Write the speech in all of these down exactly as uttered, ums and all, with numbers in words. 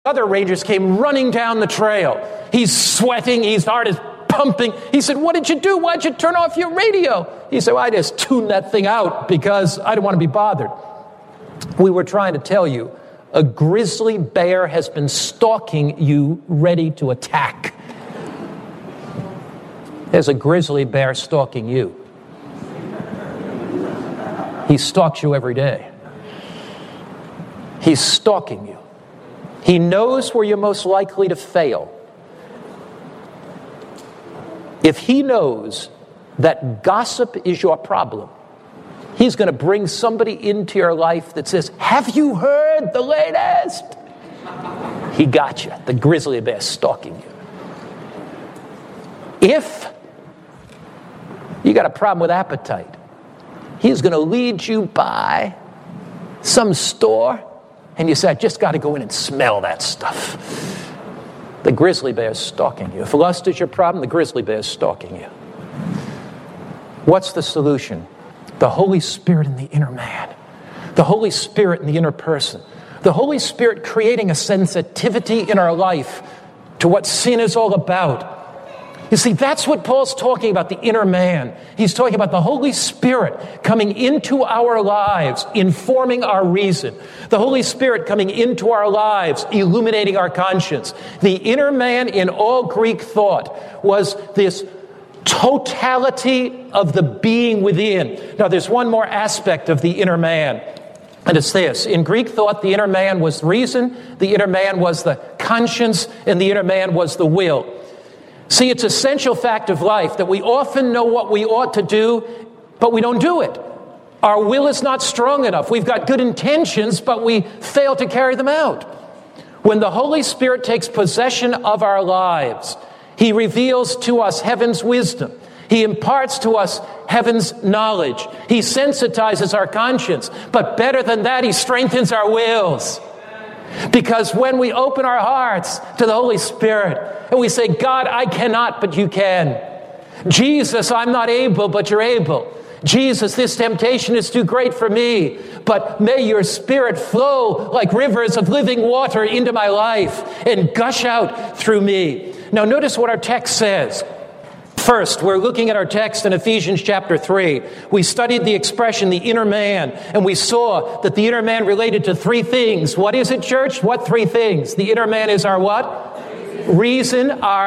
other rangers came running down the trail. He's sweating. His heart is pumping. He said, what did you do? Why'd you turn off your radio? He said, well, I just tuned that thing out because I didn't want to be bothered. We were trying to tell you, a grizzly bear has been stalking you, ready to attack. There's a grizzly bear stalking you. He stalks you every day. He's stalking you. He knows where you're most likely to fail. If he knows that gossip is your problem, he's going to bring somebody into your life that says, have you heard the latest? He got you. The grizzly bear stalking you. If you got a problem with appetite, he's going to lead you by some store, and you say, I just got to go in and smell that stuff. The grizzly bear is stalking you. If lust is your problem, the grizzly bear is stalking you. What's the solution? The Holy Spirit in the inner man. The Holy Spirit in the inner person. The Holy Spirit creating a sensitivity in our life to what sin is all about. You see, that's what Paul's talking about, the inner man. He's talking about the Holy Spirit coming into our lives, informing our reason. The Holy Spirit coming into our lives, illuminating our conscience. The inner man in all Greek thought was this totality of the being within. Now, there's one more aspect of the inner man, and it's this. In Greek thought, the inner man was reason, the inner man was the conscience, and the inner man was the will. See, it's an essential fact of life that we often know what we ought to do, but we don't do it. Our will is not strong enough. We've got good intentions, but we fail to carry them out. When the Holy Spirit takes possession of our lives, He reveals to us heaven's wisdom. He imparts to us heaven's knowledge. He sensitizes our conscience. But better than that, He strengthens our wills. Because when we open our hearts to the Holy Spirit and we say, God, I cannot, but you can. Jesus, I'm not able, but you're able. Jesus, this temptation is too great for me, but may your Spirit flow like rivers of living water into my life and gush out through me. Now notice what our text says. First, we're looking at our text in Ephesians chapter three. We studied the expression, the inner man, and we saw that the inner man related to three things. What is it, church? What three things? The inner man is our what? Reason,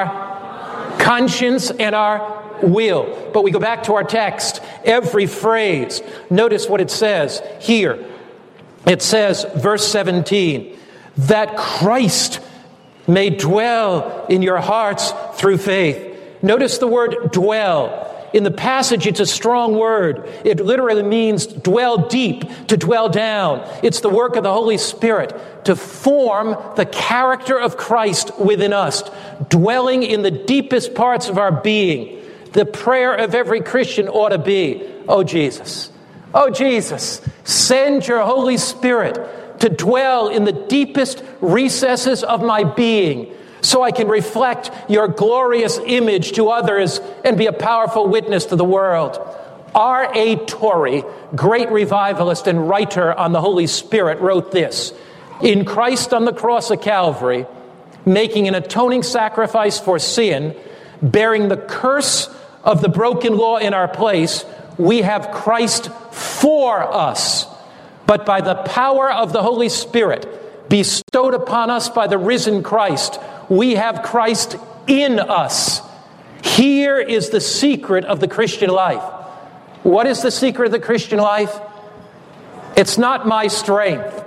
our conscience, and our will. But we go back to our text. Every phrase, notice what it says here. It says, verse seventeen, that Christ may dwell in your hearts through faith. Notice the word dwell. In the passage, it's a strong word. It literally means dwell deep, to dwell down. It's the work of the Holy Spirit to form the character of Christ within us, dwelling in the deepest parts of our being. The prayer of every Christian ought to be, oh Jesus, oh Jesus, send your Holy Spirit to dwell in the deepest recesses of my being, so I can reflect your glorious image to others and be a powerful witness to the world. R A Torrey, great revivalist and writer on the Holy Spirit, wrote this: in Christ on the cross of Calvary, making an atoning sacrifice for sin, bearing the curse of the broken law in our place, we have Christ for us. But by the power of the Holy Spirit bestowed upon us by the risen Christ, we have Christ in us. Here is the secret of the Christian life. What is the secret of the Christian life? It's not my strength.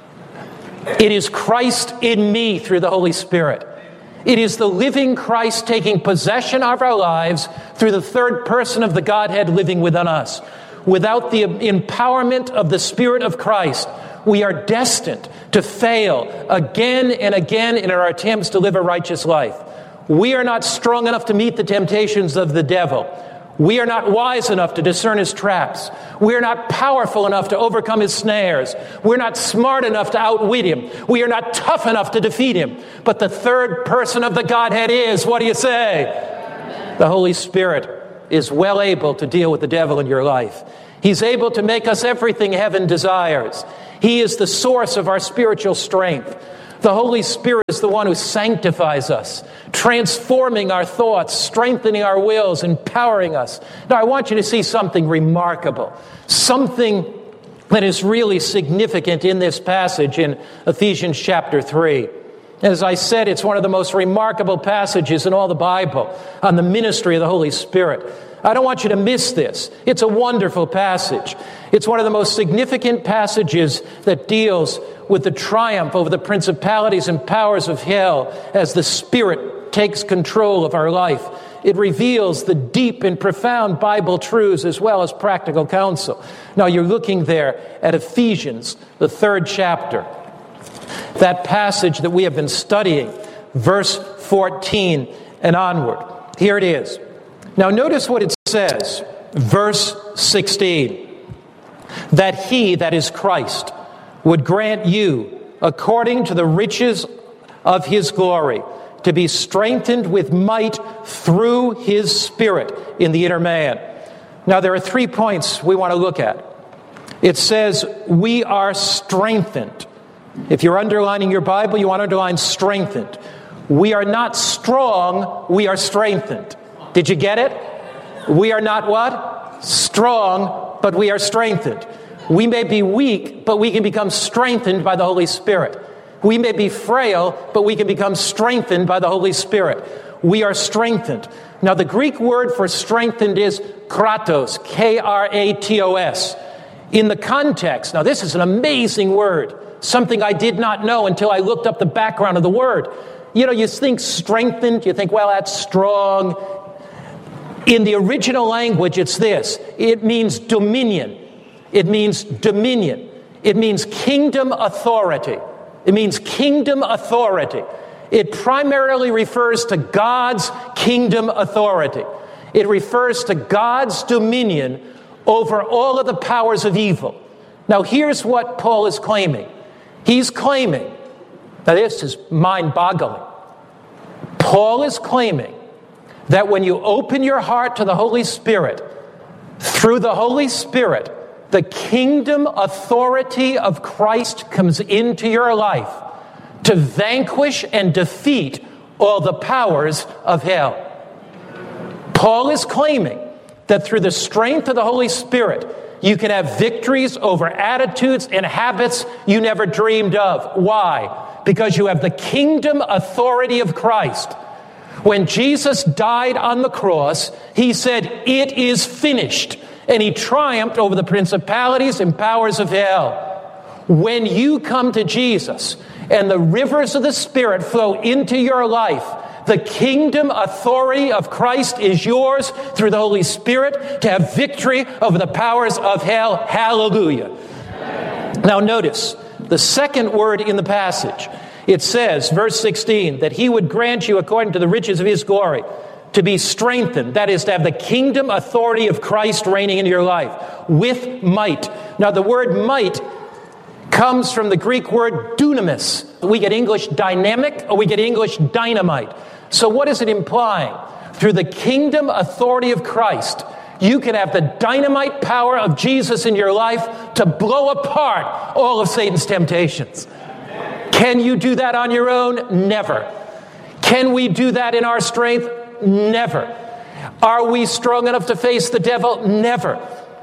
It is Christ in me through the Holy Spirit. It is the living Christ taking possession of our lives through the third person of the Godhead living within us. Without the empowerment of the Spirit of Christ, we are destined to fail again and again in our attempts to live a righteous life. We are not strong enough to meet the temptations of the devil. We are not wise enough to discern his traps. We are not powerful enough to overcome his snares. We're not smart enough to outwit him. We are not tough enough to defeat him. But the third person of the Godhead is, what do you say? Amen. The Holy Spirit is well able to deal with the devil in your life. He's able to make us everything heaven desires. He is the source of our spiritual strength. The Holy Spirit is the one who sanctifies us, transforming our thoughts, strengthening our wills, empowering us. Now, I want you to see something remarkable, something that is really significant in this passage in Ephesians chapter three. As I said, it's one of the most remarkable passages in all the Bible on the ministry of the Holy Spirit. I don't want you to miss this. It's a wonderful passage. It's one of the most significant passages that deals with the triumph over the principalities and powers of hell as the Spirit takes control of our life. It reveals the deep and profound Bible truths as well as practical counsel. Now you're looking there at Ephesians, the third chapter. That passage that we have been studying, verse fourteen and onward. Here it is. Now notice what it says, verse sixteen. That he, that is Christ, would grant you, according to the riches of his glory, to be strengthened with might through his Spirit in the inner man. Now there are three points we want to look at. It says, we are strengthened. If you're underlining your Bible, you want to underline strengthened. We are not strong, we are strengthened. Did you get it? We are not what? Strong, but we are strengthened. We may be weak, but we can become strengthened by the Holy Spirit. We may be frail, but we can become strengthened by the Holy Spirit. We are strengthened. Now, the Greek word for strengthened is kratos, K R A T O S. In the context, now this is an amazing word, something I did not know until I looked up the background of the word. You know, you think strengthened, you think, well, that's strong. In the original language, it's this. It means dominion. It means dominion. It means kingdom authority. It means kingdom authority. It primarily refers to God's kingdom authority. It refers to God's dominion over all of the powers of evil. Now, here's what Paul is claiming. He's claiming, now this is mind-boggling. Paul is claiming that when you open your heart to the Holy Spirit, through the Holy Spirit, the kingdom authority of Christ comes into your life to vanquish and defeat all the powers of hell. Paul is claiming that through the strength of the Holy Spirit, you can have victories over attitudes and habits you never dreamed of. Why? Because you have the kingdom authority of Christ. When Jesus died on the cross, he said, "It is finished." And he triumphed over the principalities and powers of hell. When you come to Jesus and the rivers of the Spirit flow into your life, the kingdom authority of Christ is yours through the Holy Spirit to have victory over the powers of hell. Hallelujah. Now notice the second word in the passage. It says, verse sixteen, that he would grant you according to the riches of his glory to be strengthened. That is, to have the kingdom authority of Christ reigning in your life with might. Now the word might comes from the Greek word dunamis. We get English dynamic or we get English dynamite. So what is it implying? Through the kingdom authority of Christ, you can have the dynamite power of Jesus in your life to blow apart all of Satan's temptations. Can you do that on your own? Never. Can we do that in our strength? Never. Are we strong enough to face the devil? Never.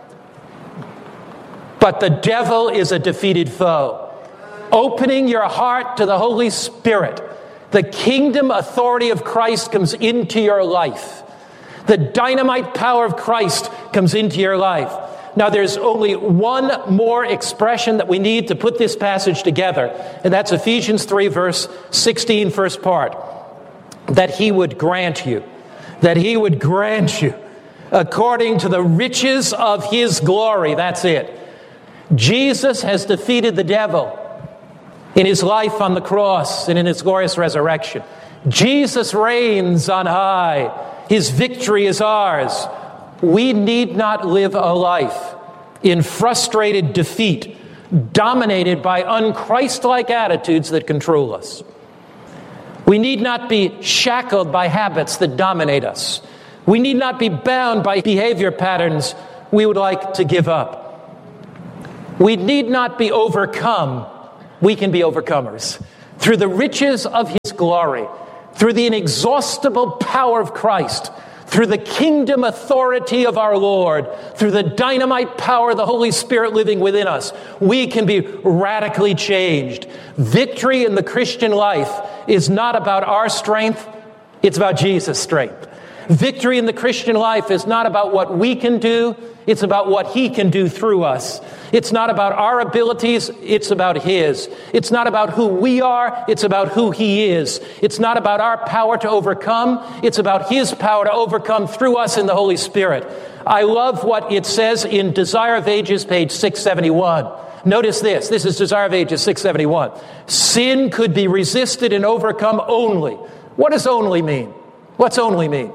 But the devil is a defeated foe. Opening your heart to the Holy Spirit, the kingdom authority of Christ comes into your life. The dynamite power of Christ comes into your life. Now, there's only one more expression that we need to put this passage together, and that's Ephesians three, verse sixteen, first part. That he would grant you, that he would grant you, according to the riches of his glory. That's it. Jesus has defeated the devil in his life on the cross and in his glorious resurrection. Jesus reigns on high. His victory is ours. We need not live a life in frustrated defeat, dominated by unchristlike attitudes that control us. We need not be shackled by habits that dominate us. We need not be bound by behavior patterns we would like to give up. We need not be overcome. We can be overcomers through the riches of his glory, through the inexhaustible power of Christ, through the kingdom authority of our Lord, through the dynamite power of the Holy Spirit living within us, we can be radically changed. Victory in the Christian life is not about our strength, it's about Jesus' strength. Victory in the Christian life is not about what we can do, it's about what he can do through us. It's not about our abilities, it's about his. It's not about who we are, it's about who he is. It's not about our power to overcome, it's about his power to overcome through us in the Holy Spirit. I love what it says in Desire of Ages, page six seventy-one. Notice this. This is Desire of Ages, six seventy-one. Sin could be resisted and overcome only. What does only mean? What's only mean?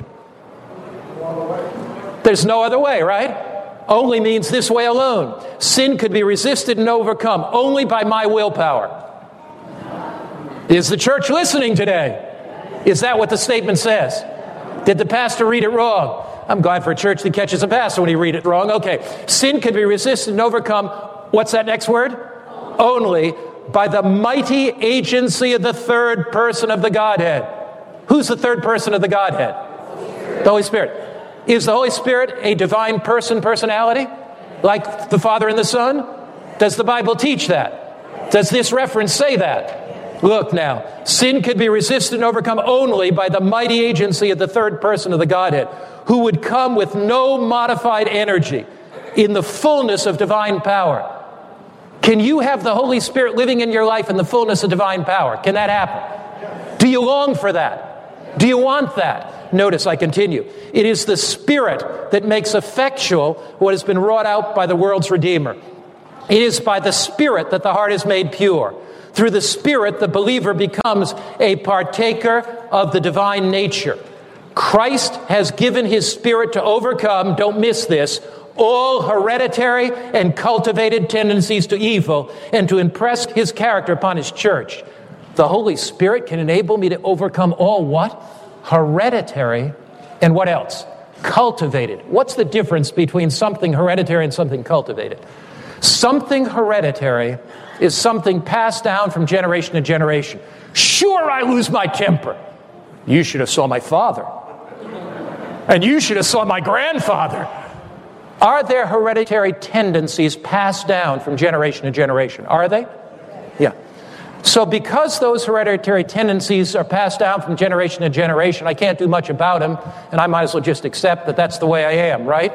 There's no other way, right? Only means this way alone. Sin could be resisted and overcome only by my willpower. Is the church listening today? Is that what the statement says? Did the pastor read it wrong? I'm glad for a church that catches a pastor when he read it wrong. Okay. Sin could be resisted and overcome. What's that next word? Only by the mighty agency of the third person of the Godhead. Who's the third person of the Godhead? The Holy Spirit. Is the Holy Spirit a divine person, personality? Like the Father and the Son? Does the Bible teach that? Does this reference say that? Look now. Sin could be resisted and overcome only by the mighty agency of the third person of the Godhead, who would come with no modified energy in the fullness of divine power. Can you have the Holy Spirit living in your life in the fullness of divine power? Can that happen? Do you long for that? Do you want that? Notice, I continue. It is the Spirit that makes effectual what has been wrought out by the world's Redeemer. It is by the Spirit that the heart is made pure. Through the Spirit, the believer becomes a partaker of the divine nature. Christ has given his Spirit to overcome, don't miss this, all hereditary and cultivated tendencies to evil and to impress his character upon his church. The Holy Spirit can enable me to overcome all what? Hereditary and what else? Cultivated. What's the difference between something hereditary and something cultivated? Something hereditary is something passed down from generation to generation. Sure, I lose my temper. You should have saw my father. And you should have saw my grandfather. Are there hereditary tendencies passed down from generation to generation? Are they? Yeah. So because those hereditary tendencies are passed down from generation to generation, I can't do much about them, and I might as well just accept that that's the way I am, right?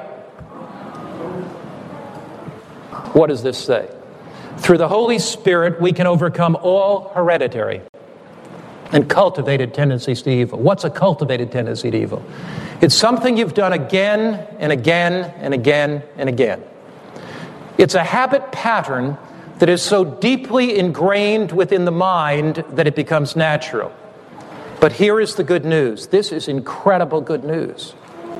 What does this say? Through the Holy Spirit, we can overcome all hereditary and cultivated tendencies to evil. What's a cultivated tendency to evil? It's something you've done again and again and again and again. It's a habit pattern that is so deeply ingrained within the mind that it becomes natural. But here is the good news. This is incredible good news.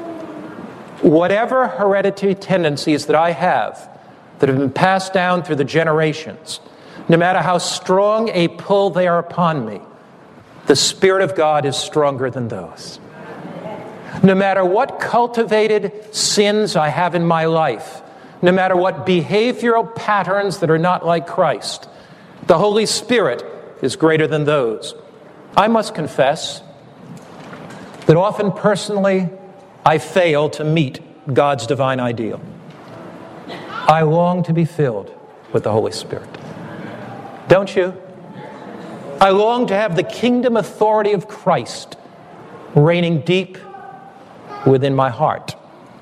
Whatever hereditary tendencies that I have that have been passed down through the generations, no matter how strong a pull they are upon me, the Spirit of God is stronger than those. No matter what cultivated sins I have in my life, no matter what behavioral patterns that are not like Christ, the Holy Spirit is greater than those. I must confess that often personally I fail to meet God's divine ideal. I long to be filled with the Holy Spirit. Don't you? I long to have the kingdom authority of Christ reigning deep within my heart.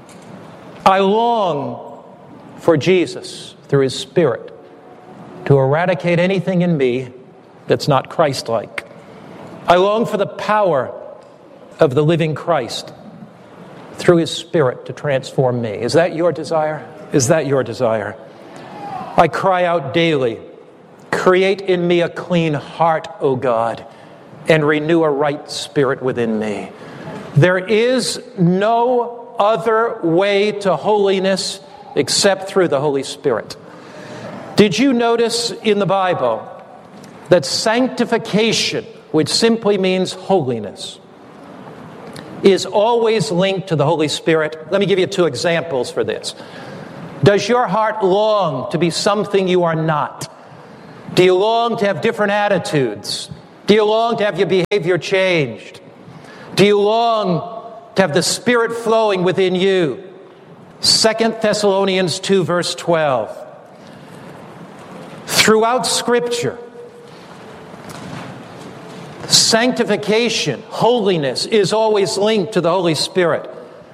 I long for Jesus, through his Spirit, to eradicate anything in me that's not Christ-like. I long for the power of the living Christ through his Spirit to transform me. Is that your desire? Is that your desire? I cry out daily, create in me a clean heart, O God, and renew a right spirit within me. There is no other way to holiness except through the Holy Spirit. Did you notice in the Bible that sanctification, which simply means holiness, is always linked to the Holy Spirit? Let me give you two examples for this. Does your heart long to be something you are not? Do you long to have different attitudes? Do you long to have your behavior changed? Do you long to have the Spirit flowing within you? Second Thessalonians two, verse twelve. Throughout Scripture, sanctification, holiness, is always linked to the Holy Spirit.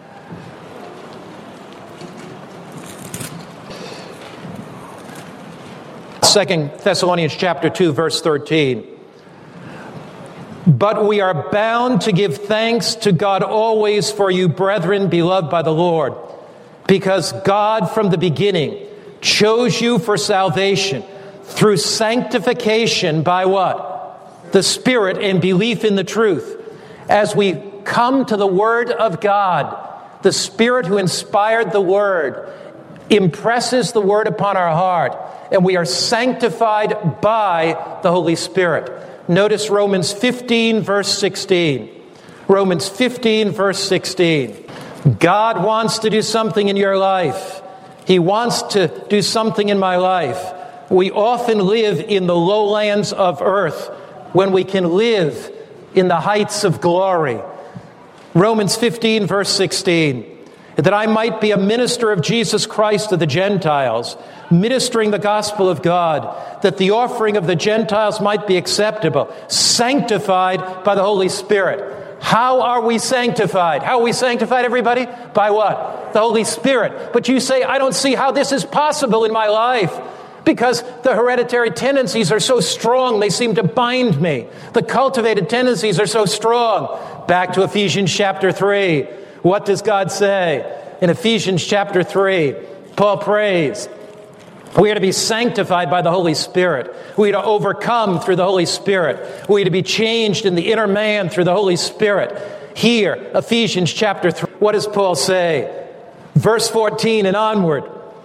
Second Thessalonians chapter two, verse thirteen. But we are bound to give thanks to God always for you, brethren, beloved by the Lord, because God from the beginning chose you for salvation through sanctification by what? The Spirit and belief in the truth. As we come to the Word of God, the Spirit who inspired the Word impresses the Word upon our heart, and we are sanctified by the Holy Spirit. Notice Romans fifteen, verse sixteen. Romans fifteen, verse sixteen. God wants to do something in your life. He wants to do something in my life. We often live in the lowlands of earth when we can live in the heights of glory. Romans fifteen, verse sixteen. That I might be a minister of Jesus Christ to the Gentiles, ministering the gospel of God, that the offering of the Gentiles might be acceptable, sanctified by the Holy Spirit. How are we sanctified? How are we sanctified, everybody? By what? The Holy Spirit. But you say, I don't see how this is possible in my life, because the hereditary tendencies are so strong, they seem to bind me. The cultivated tendencies are so strong. Back to Ephesians chapter three. What does God say? In Ephesians chapter three, Paul prays, we are to be sanctified by the Holy Spirit. We are to overcome through the Holy Spirit. We are to be changed in the inner man through the Holy Spirit. Here, Ephesians chapter three, what does Paul say? Verse fourteen and onward.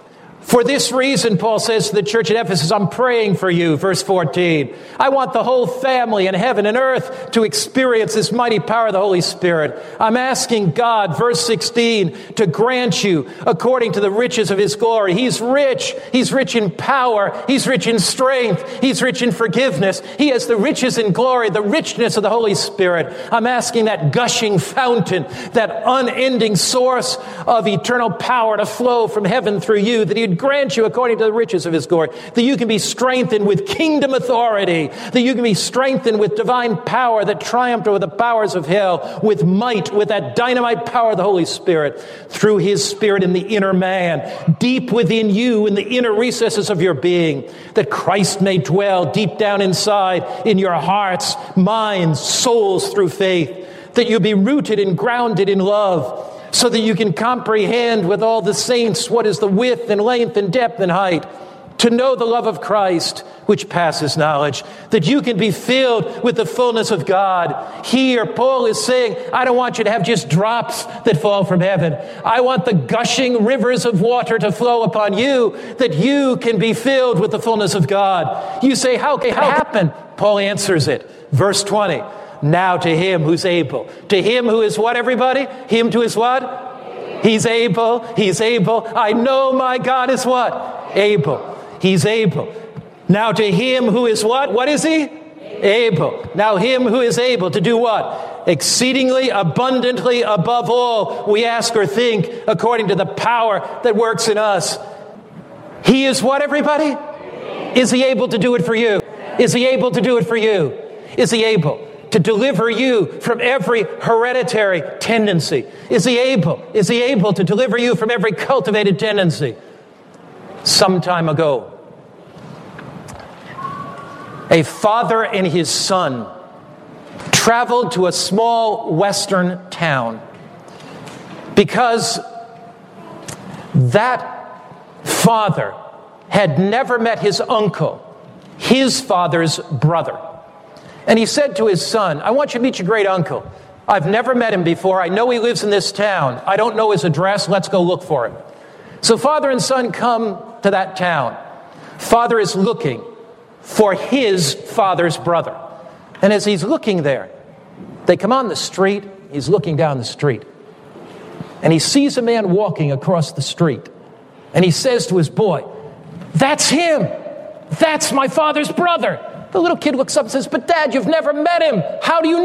For this reason, Paul says to the church at Ephesus, I'm praying for you, verse fourteen. I want the whole family in heaven and earth to experience this mighty power of the Holy Spirit. I'm asking God, verse sixteen, to grant you according to the riches of His glory. He's rich. He's rich in power. He's rich in strength. He's rich in forgiveness. He has the riches and glory, the richness of the Holy Spirit. I'm asking that gushing fountain, that unending source of eternal power to flow from heaven through you, that He'd grant you according to the riches of His glory, that you can be strengthened with kingdom authority, that you can be strengthened with divine power that triumphed over the powers of hell, with might, with that dynamite power of the Holy Spirit, through His Spirit in the inner man, deep within you, in the inner recesses of your being, that Christ may dwell deep down inside in your hearts, minds, souls through faith, that you be rooted and grounded in love, so that you can comprehend with all the saints what is the width and length and depth and height, to know the love of Christ, which passes knowledge, that you can be filled with the fullness of God. Here, Paul is saying, I don't want you to have just drops that fall from heaven. I want the gushing rivers of water to flow upon you, that you can be filled with the fullness of God. You say, how can it happen? Paul answers it. Verse twenty. Now to Him who's able. To Him who is what, everybody? Him to his what? He's able. He's able. I know my God is what? Able. He's able. Now to Him who is what? What is He? Able. Now Him who is able to do what? Exceedingly abundantly above all we ask or think, according to the power that works in us. He is what, everybody? Is He able to do it for you? Is He able to do it for you? Is He able to deliver you from every hereditary tendency? Is He able? Is He able to deliver you from every cultivated tendency? Some time ago, a father and his son traveled to a small western town because that father had never met his uncle, his father's brother. And he said to his son, I want you to meet your great uncle. I've never met him before. I know he lives in this town. I don't know his address. Let's go look for him. So father and son come to that town. Father is looking for his father's brother. And as he's looking there, they come on the street. He's looking down the street. And he sees a man walking across the street. And he says to his boy, that's him. That's my father's brother. The little kid looks up and says, but Dad, you've never met him. How do you